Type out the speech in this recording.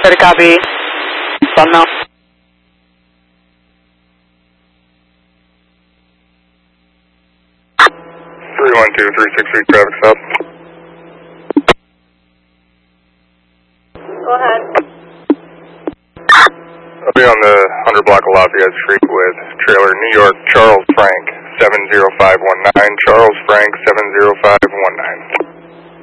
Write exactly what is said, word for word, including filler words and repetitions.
to copy. Fun now. three one two, three six three, traffic stop. Go ahead. I'll be on the one hundred block of Lafayette Street with trailer New York Charles Frank seven zero five one nine. Charles Frank seven zero five one nine.